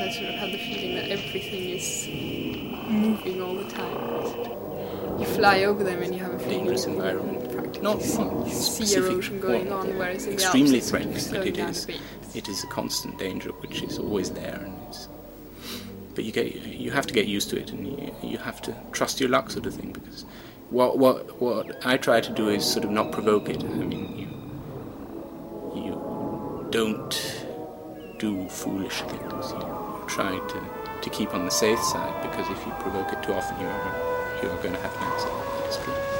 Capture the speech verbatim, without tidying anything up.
I sort of have the feeling that everything is moving all the time. You fly over them and you have a feeling dangerous you environment. practically Not see, not sea specific, erosion going well, on, whereas in the Alps extremely it's sort of threatening, but slowing it down is a bit. it is a constant danger which is always there, and it's. But you get you have to get used to it, and you, you have to trust your luck, sort of thing. Because what what what I try to do is sort of not provoke it. I mean, you you don't do foolish things. You try to, to keep on the safe side, because if you provoke it too often, you are you are going to have an accident. That is true.